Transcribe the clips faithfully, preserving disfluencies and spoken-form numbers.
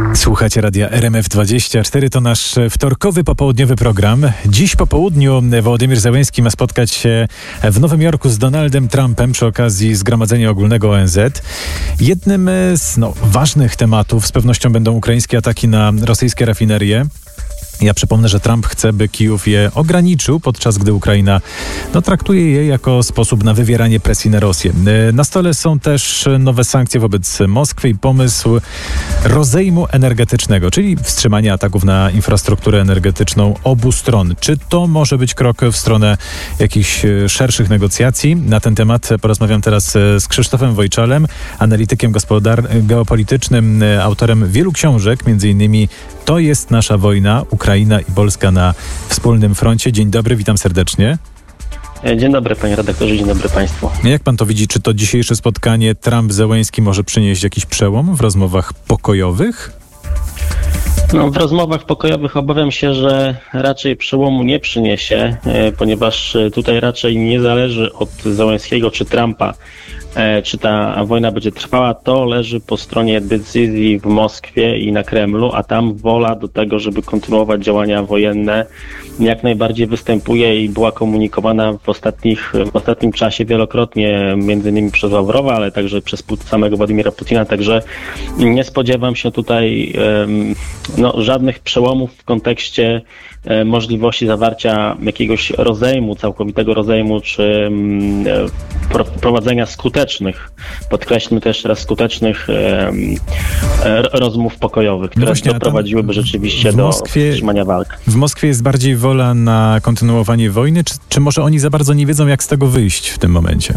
Słuchacie radia R M F dwadzieścia cztery, to nasz wtorkowy popołudniowy program. Dziś po południu Wołodymyr Zełenski ma spotkać się w Nowym Jorku z Donaldem Trumpem przy okazji Zgromadzenia Ogólnego O N Z. Jednym z no, ważnych tematów z pewnością będą ukraińskie ataki na rosyjskie rafinerie. Ja przypomnę, że Trump chce, by Kijów je ograniczył, podczas gdy Ukraina no, traktuje je jako sposób na wywieranie presji na Rosję. Na stole są też nowe sankcje wobec Moskwy i pomysł rozejmu energetycznego, czyli wstrzymania ataków na infrastrukturę energetyczną obu stron. Czy to może być krok w stronę jakichś szerszych negocjacji? Na ten temat porozmawiam teraz z Krzysztofem Wojczalem, analitykiem gospodar- geopolitycznym, autorem wielu książek, między innymi To jest nasza wojna, Ukraina i Polska na wspólnym froncie. Dzień dobry, witam serdecznie. Dzień dobry, panie redaktorze, dzień dobry państwu. Jak pan to widzi, czy to dzisiejsze spotkanie Trump-Zełenski może przynieść jakiś przełom w rozmowach pokojowych? No, w rozmowach pokojowych obawiam się, że raczej przełomu nie przyniesie, ponieważ tutaj raczej nie zależy od Zełenskiego czy Trumpa, czy ta wojna będzie trwała. To leży po stronie decyzji w Moskwie i na Kremlu, a tam wola do tego, żeby kontynuować działania wojenne, jak najbardziej występuje i była komunikowana w, ostatnich, w ostatnim czasie wielokrotnie, między innymi przez Ławrowa, ale także przez samego Władimira Putina. Także nie spodziewam się tutaj no, żadnych przełomów w kontekście możliwości zawarcia jakiegoś rozejmu, całkowitego rozejmu, czy prowadzenia skutecznych, podkreślmy też raz skutecznych rozmów pokojowych, które no właśnie, doprowadziłyby rzeczywiście Moskwie, do wstrzymania walk. W Moskwie jest bardziej wola na kontynuowanie wojny, czy, czy może oni za bardzo nie wiedzą, jak z tego wyjść w tym momencie?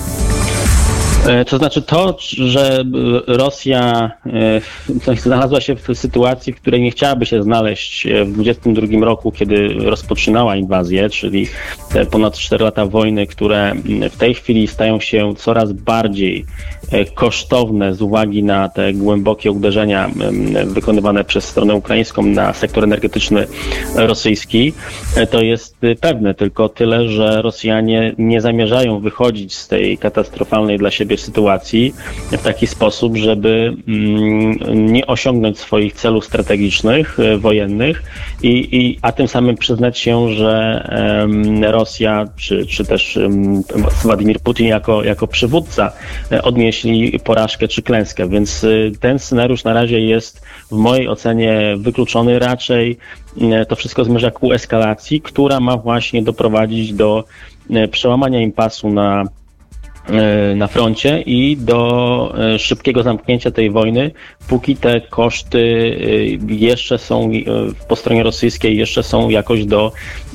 To znaczy to, że Rosja znalazła się w sytuacji, w której nie chciałaby się znaleźć w dwudziestym drugim roku, kiedy rozpoczynała inwazję, czyli te ponad cztery lata wojny, które w tej chwili stają się coraz bardziej kosztowne z uwagi na te głębokie uderzenia wykonywane przez stronę ukraińską na sektor energetyczny rosyjski. To jest pewne, tylko tyle, że Rosjanie nie zamierzają wychodzić z tej katastrofalnej dla siebie sytuacji w taki sposób, żeby nie osiągnąć swoich celów strategicznych, wojennych, i, i, a tym samym przyznać się, że Rosja, czy, czy też Władimir Putin jako, jako przywódca odnieśli porażkę czy klęskę. Więc ten scenariusz na razie jest w mojej ocenie wykluczony. Raczej to wszystko zmierza ku eskalacji, która ma właśnie doprowadzić do przełamania impasu na na froncie i do szybkiego zamknięcia tej wojny, póki te koszty jeszcze są po stronie rosyjskiej, jeszcze są jakoś do,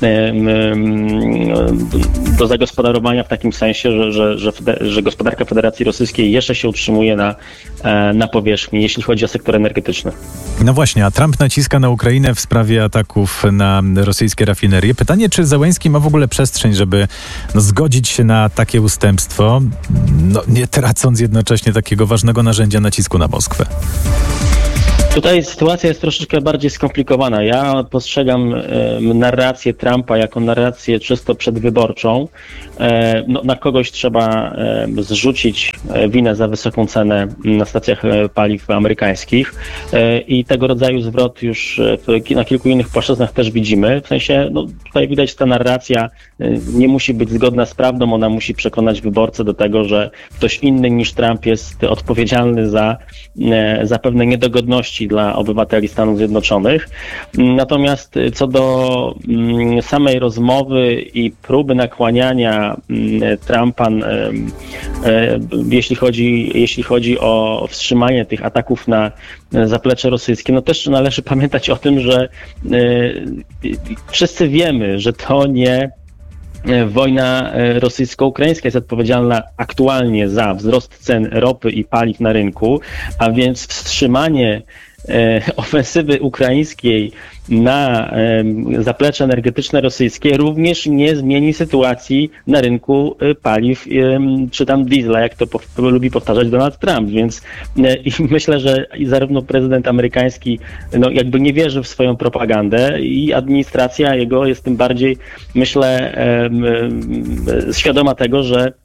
do zagospodarowania w takim sensie, że, że, że, że gospodarka Federacji Rosyjskiej jeszcze się utrzymuje na, na powierzchni, jeśli chodzi o sektor energetyczny. No właśnie, a Trump naciska na Ukrainę w sprawie ataków na rosyjskie rafinerie. Pytanie, czy Zełenski ma w ogóle przestrzeń, żeby no, zgodzić się na takie ustępstwo, no, nie tracąc jednocześnie takiego ważnego narzędzia nacisku na Moskwę? Tutaj sytuacja jest troszeczkę bardziej skomplikowana. Ja postrzegam e, narrację Trumpa jako narrację czysto przedwyborczą. E, no, na kogoś trzeba e, zrzucić winę za wysoką cenę na stacjach paliw amerykańskich e, i tego rodzaju zwrot już w, na kilku innych płaszczyznach też widzimy. W sensie, no, tutaj widać, że ta narracja e, nie musi być zgodna z prawdą, ona musi przekonać wyborcę do tego, że ktoś inny niż Trump jest odpowiedzialny za, e, za pewne niedogodności dla obywateli Stanów Zjednoczonych. Natomiast co do samej rozmowy i próby nakłaniania Trumpa, jeśli chodzi, jeśli chodzi o wstrzymanie tych ataków na zaplecze rosyjskie, no też należy pamiętać o tym, że wszyscy wiemy, że to nie wojna rosyjsko-ukraińska jest odpowiedzialna aktualnie za wzrost cen ropy i paliw na rynku, a więc wstrzymanie ofensywy ukraińskiej na zaplecze energetyczne rosyjskie również nie zmieni sytuacji na rynku paliw czy tam diesla, jak to lubi powtarzać Donald Trump. Więc i myślę, że zarówno prezydent amerykański no, jakby nie wierzy w swoją propagandę i administracja jego jest tym bardziej, myślę, świadoma tego, że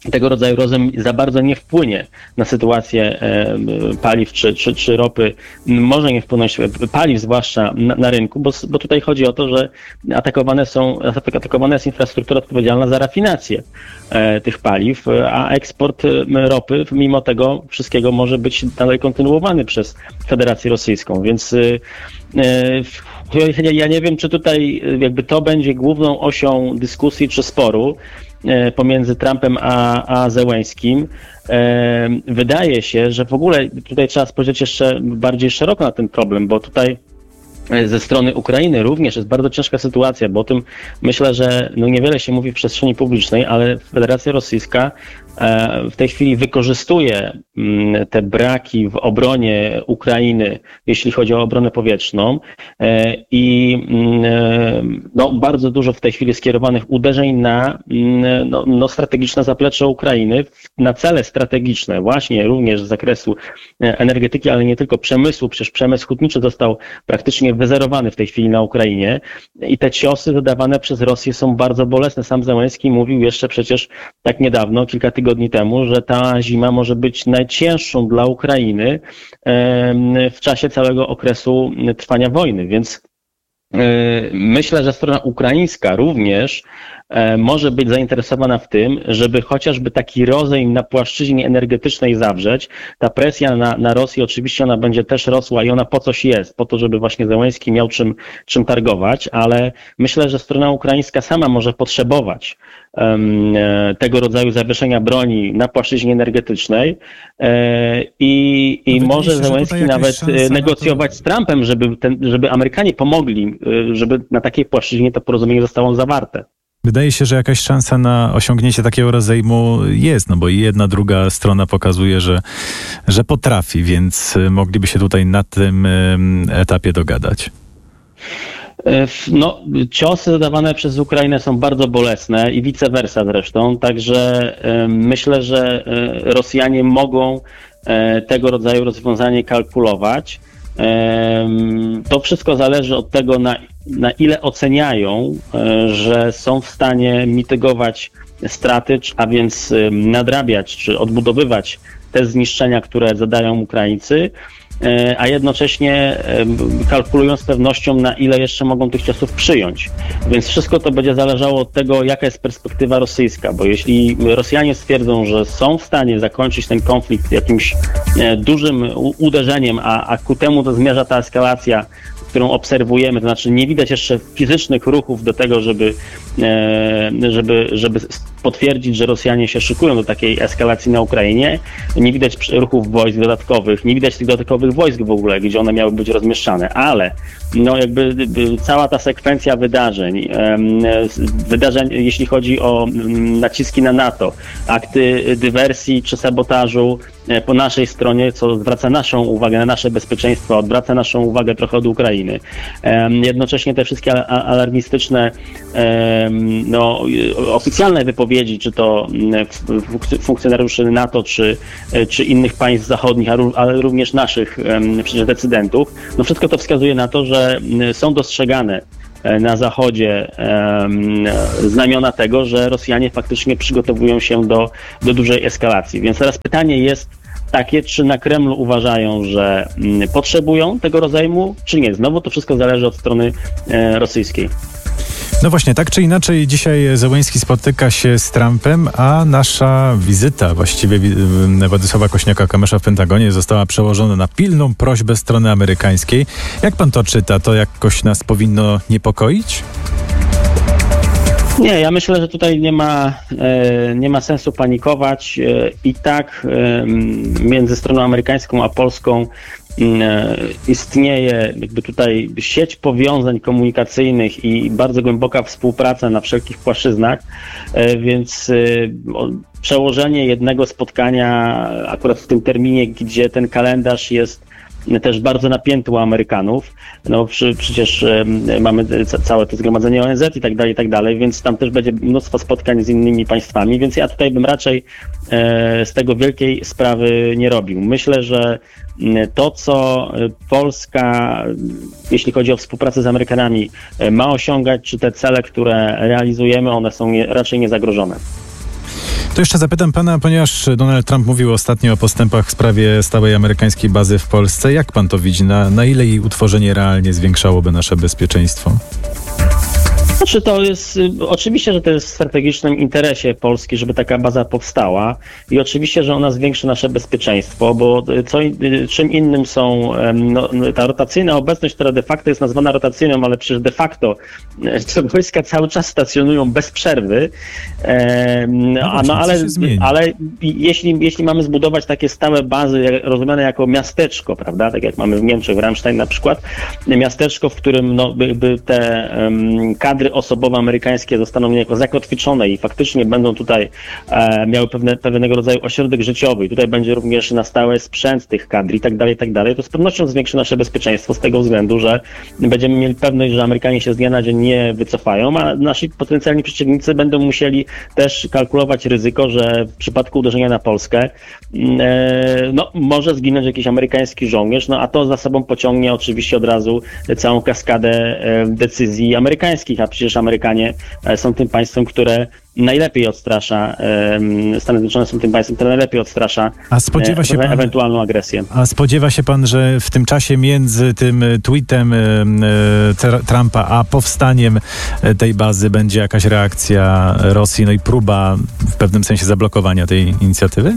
tego rodzaju rozejm za bardzo nie wpłynie na sytuację e, paliw czy, czy, czy ropy, może nie wpłynąć, paliw zwłaszcza na, na rynku, bo, bo tutaj chodzi o to, że atakowane są, atakowana jest infrastruktura odpowiedzialna za rafinację e, tych paliw, a eksport ropy mimo tego wszystkiego może być dalej kontynuowany przez Federację Rosyjską, więc e, ja nie wiem, czy tutaj jakby to będzie główną osią dyskusji czy sporu pomiędzy Trumpem a, a Zełenskim. Wydaje się, że w ogóle tutaj trzeba spojrzeć jeszcze bardziej szeroko na ten problem, bo tutaj ze strony Ukrainy również jest bardzo ciężka sytuacja, bo o tym myślę, że no niewiele się mówi w przestrzeni publicznej, ale Federacja Rosyjska w tej chwili wykorzystuje te braki w obronie Ukrainy, jeśli chodzi o obronę powietrzną i no, bardzo dużo w tej chwili skierowanych uderzeń na no, no, strategiczne zaplecze Ukrainy, na cele strategiczne, właśnie również z zakresu energetyki, ale nie tylko przemysłu, przecież przemysł hutniczy został praktycznie wyzerowany w tej chwili na Ukrainie i te ciosy zadawane przez Rosję są bardzo bolesne. Sam Zełenski mówił jeszcze przecież tak niedawno, kilka tygodni temu, że ta zima może być najcięższą dla Ukrainy w czasie całego okresu trwania wojny, więc myślę, że strona ukraińska również może być zainteresowana w tym, żeby chociażby taki rozejm na płaszczyźnie energetycznej zawrzeć. Ta presja na, na Rosję oczywiście ona będzie też rosła i ona po coś jest, po to, żeby właśnie Zełenski miał czym, czym targować, ale myślę, że strona ukraińska sama może potrzebować um, tego rodzaju zawieszenia broni na płaszczyźnie energetycznej e, i, i no może się, Zełenski nawet negocjować to... z Trumpem, żeby, ten, żeby Amerykanie pomogli, żeby na takiej płaszczyźnie to porozumienie zostało zawarte. Wydaje się, że jakaś szansa na osiągnięcie takiego rozejmu jest, no bo i jedna, druga strona pokazuje, że, że potrafi, więc mogliby się tutaj na tym etapie dogadać. No, ciosy zadawane przez Ukrainę są bardzo bolesne i vice versa zresztą, także myślę, że Rosjanie mogą tego rodzaju rozwiązanie kalkulować. To wszystko zależy od tego, na, na ile oceniają, że są w stanie mitygować straty, a więc nadrabiać czy odbudowywać te zniszczenia, które zadają Ukraińcy, a jednocześnie kalkulują z pewnością, na ile jeszcze mogą tych ciosów przyjąć. Więc wszystko to będzie zależało od tego, jaka jest perspektywa rosyjska, bo jeśli Rosjanie stwierdzą, że są w stanie zakończyć ten konflikt jakimś dużym uderzeniem, a, a ku temu to zmierza ta eskalacja, którą obserwujemy, to znaczy nie widać jeszcze fizycznych ruchów do tego, żeby, żeby, żeby potwierdzić, że Rosjanie się szykują do takiej eskalacji na Ukrainie. Nie widać ruchów wojsk dodatkowych, nie widać tych dodatkowych wojsk w ogóle, gdzie one miały być rozmieszczane, ale no jakby cała ta sekwencja wydarzeń, wydarzeń, jeśli chodzi o naciski na NATO, akty dywersji czy sabotażu po naszej stronie, co zwraca naszą uwagę na nasze bezpieczeństwo, odwraca naszą uwagę trochę od Ukrainy. Jednocześnie te wszystkie alarmistyczne, no, oficjalne wypowiedzi, czy to funkcjonariuszy NATO, czy, czy innych państw zachodnich, ale również naszych przecież decydentów, no wszystko to wskazuje na to, że są dostrzegane na Zachodzie znamiona tego, że Rosjanie faktycznie przygotowują się do, do dużej eskalacji. Więc teraz pytanie jest takie, czy na Kremlu uważają, że potrzebują tego rozejmu, czy nie. Znowu to wszystko zależy od strony rosyjskiej. No właśnie, tak czy inaczej dzisiaj Zełenski spotyka się z Trumpem, a nasza wizyta, właściwie Władysława Kośniaka-Kamysza w Pentagonie została przełożona na pilną prośbę strony amerykańskiej. Jak pan to czyta? To jakoś nas powinno niepokoić? Nie, ja myślę, że tutaj nie ma, nie ma sensu panikować. I tak między stroną amerykańską a polską istnieje jakby tutaj sieć powiązań komunikacyjnych i bardzo głęboka współpraca na wszelkich płaszczyznach, więc przełożenie jednego spotkania akurat w tym terminie, gdzie ten kalendarz jest też bardzo napięty u Amerykanów, no przy, przecież mamy całe to zgromadzenie O N Z i tak dalej, i tak dalej, więc tam też będzie mnóstwo spotkań z innymi państwami, więc ja tutaj bym raczej e, z tego wielkiej sprawy nie robił. Myślę, że to, co Polska, jeśli chodzi o współpracę z Amerykanami, ma osiągać, czy te cele, które realizujemy, one są nie, raczej niezagrożone. To jeszcze zapytam pana, ponieważ Donald Trump mówił ostatnio o postępach w sprawie stałej amerykańskiej bazy w Polsce. Jak pan to widzi? Na, na ile jej utworzenie realnie zwiększałoby nasze bezpieczeństwo? Znaczy to jest, oczywiście, że to jest w strategicznym interesie Polski, żeby taka baza powstała i oczywiście, że ona zwiększy nasze bezpieczeństwo, bo co, czym innym są, no, ta rotacyjna obecność, która de facto jest nazwana rotacyjną, ale przecież de facto te wojska cały czas stacjonują bez przerwy, no, a, no, ale, ale jeśli, jeśli mamy zbudować takie stałe bazy rozumiane jako miasteczko, prawda, tak jak mamy w Niemczech, w Ramstein na przykład, miasteczko, w którym no, by, by te um, kadry osobowe amerykańskie zostaną niejako zakotwiczone i faktycznie będą tutaj e, miały pewne, pewnego rodzaju ośrodek życiowy i tutaj będzie również na stałe sprzęt tych kadr i tak dalej, i tak dalej, to z pewnością zwiększy nasze bezpieczeństwo z tego względu, że będziemy mieli pewność, że Amerykanie się z dnia na dzień nie wycofają, a nasi potencjalni przeciwnicy będą musieli też kalkulować ryzyko, że w przypadku uderzenia na Polskę e, no, może zginąć jakiś amerykański żołnierz, no a to za sobą pociągnie oczywiście od razu całą kaskadę e, decyzji amerykańskich, a przecież Amerykanie są tym państwem, które najlepiej odstrasza, Stany Zjednoczone są tym państwem, które najlepiej odstrasza a spodziewa się pan, ewentualną agresję. A spodziewa się pan, że w tym czasie między tym tweetem Trumpa a powstaniem tej bazy będzie jakaś reakcja Rosji, no i próba w pewnym sensie zablokowania tej inicjatywy?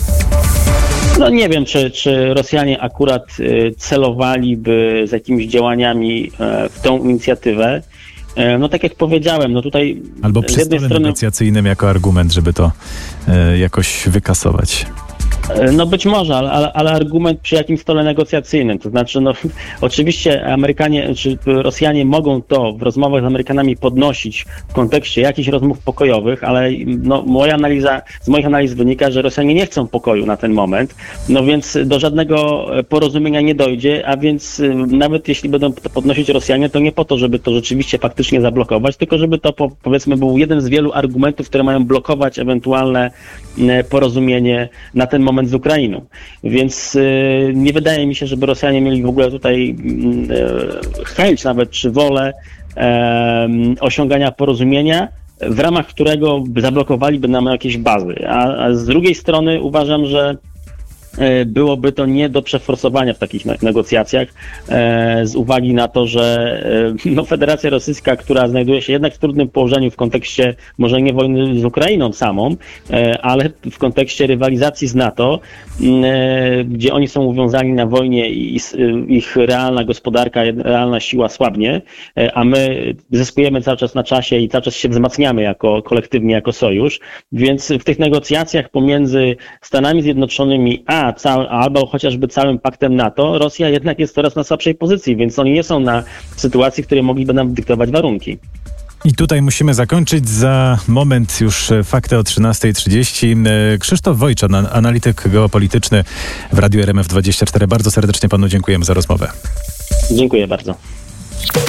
No nie wiem, czy, czy Rosjanie akurat celowaliby z jakimiś działaniami w tą inicjatywę. No tak jak powiedziałem, no tutaj albo przy stole strony negocjacyjnym jako argument, żeby to e, jakoś wykasować. No być może, ale, ale argument przy jakim stole negocjacyjnym, to znaczy no oczywiście Amerykanie czy Rosjanie mogą to w rozmowach z Amerykanami podnosić w kontekście jakichś rozmów pokojowych, ale no moja analiza, z moich analiz wynika, że Rosjanie nie chcą pokoju na ten moment, no więc do żadnego porozumienia nie dojdzie, a więc nawet jeśli będą to podnosić Rosjanie, to nie po to, żeby to rzeczywiście faktycznie zablokować, tylko żeby to powiedzmy był jeden z wielu argumentów, które mają blokować ewentualne porozumienie na ten moment z Ukrainą. Więc y, nie wydaje mi się, żeby Rosjanie mieli w ogóle tutaj y, chęć nawet, czy wolę y, osiągania porozumienia, w ramach którego zablokowaliby nam jakieś bazy. A, a z drugiej strony uważam, że byłoby to nie do przeforsowania w takich negocjacjach e, z uwagi na to, że e, no, Federacja Rosyjska, która znajduje się jednak w trudnym położeniu w kontekście może nie wojny z Ukrainą samą, e, ale w kontekście rywalizacji z NATO, e, gdzie oni są uwiązani na wojnie i ich realna gospodarka, realna siła słabnie, e, a my zyskujemy cały czas na czasie i cały czas się wzmacniamy jako kolektywnie, jako sojusz, więc w tych negocjacjach pomiędzy Stanami Zjednoczonymi a Cały, albo chociażby całym paktem NATO, Rosja jednak jest coraz na słabszej pozycji, więc oni nie są na sytuacji, w której mogliby nam dyktować warunki. I tutaj musimy zakończyć. Za moment już fakty o trzynasta trzydzieści. Krzysztof Wojczan, analityk geopolityczny w Radiu R M F dwadzieścia cztery. Bardzo serdecznie panu dziękujemy za rozmowę. Dziękuję bardzo.